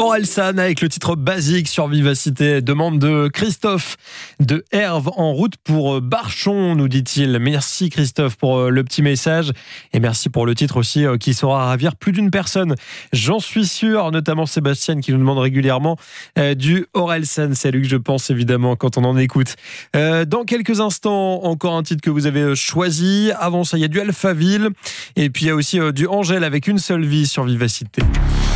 Orelsan avec le titre Basique sur Vivacité. Demande de Christophe de Herve, en route pour Barchon, nous dit-il. Merci Christophe pour le petit message et merci pour le titre aussi qui saura ravir plus d'une personne. J'en suis sûr, notamment Sébastien qui nous demande régulièrement du Orelsan. C'est à lui que je pense évidemment quand on en écoute. Dans quelques instants, encore un titre que vous avez choisi. Avant ça, il y a du Alphaville et puis il y a aussi du Angèle avec Une seule vie sur Vivacité.